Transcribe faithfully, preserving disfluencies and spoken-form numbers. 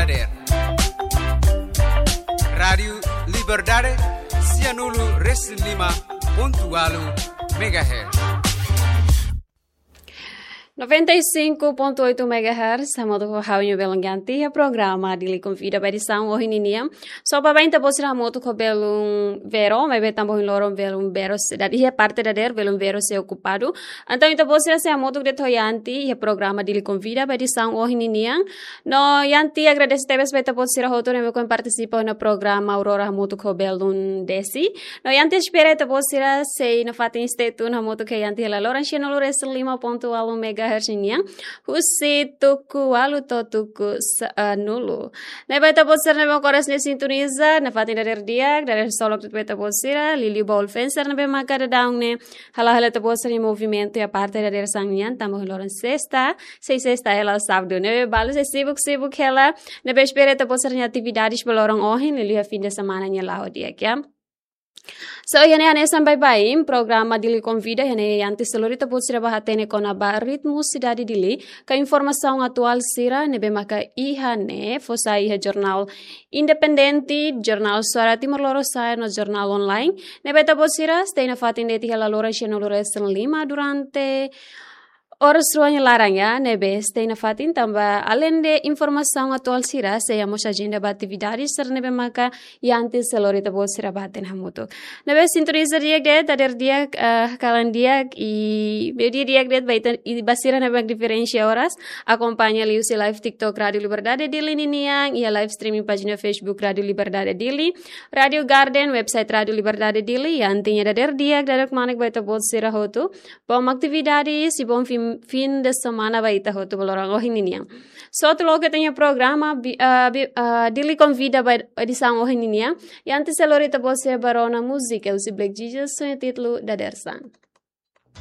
Dader. Rádio Liberdade Cianulu Reslima Pontualu Megahertz. noventa e cinco ponto oito megahertz, a moto com Raul Belonganti, o programa de convida para edição hoje ninia. Só para bem também será moto com belum vero, mas bem também lorom belum vero, dadi é parte da der belum vero se ocupado. Então então você será a moto de toyanti, o programa de convida para edição hoje ninia. No yanti agradece também para você será hoto nem com participa no programa Aurora moto com belum desi. No yanti espera também será se no fatin stetu na moto que yanti la loranche no lores lima ponto alum mega hernian husi tuku alu to tuku nulu na beta poster na kores ne sintoniza na fatin der dia der solo que beta poster Lili Ball Fencer na be makada down ne hala hala to poster em movimento e a parte der sangian tamo loran sexta seis sexta ela sábado ne balu se sibuk sibuk ela na be espera to poster em atividades belorang ohin Lili a fim de semana nya lao dia kya. So, yan yan sampai baim programa dili convida yan yan tiselorita put sira bahatene kona ba ritmo cidade dili ka informação atual sira nebe maka ihane fosa iha jornal independente jornal Suara Timor Leste no jornal online nebe ta put sira stay na fatin de tiha la lora cheno lores lima durante Oras ruangnya larang ya, nebe stay na fatin tambah além de informação atual sira, saya mos agenda ba atividades ser nebe maka yanti selorita bol sira baten hamuto. Nebe sintoniza diak det, tader diak uh, kalan diak i media diak det baitan i basira nebe diferencia horas, acompaña liu si live TikTok Radio Liberdade Dili niniang, ia live streaming pagina Facebook Radio Liberdade Dili, Radio Garden, website Radio Liberdade Dili, yantinya tader diak tader manik baita bol sira hotu, bom atividades e bom film fin de semana vai estar hoto belorang hoje ninia. Só tu logo tem programa uh, uh, dili convida para edição hoje ninia. E antes elorita você barona música, o Black Jesus, o título da Dersan.